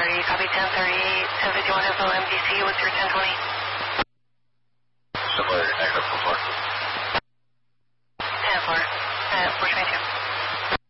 copy 1038, 1051 info MDC, what's your 1020? Similar, negative 4. 10-4, 422.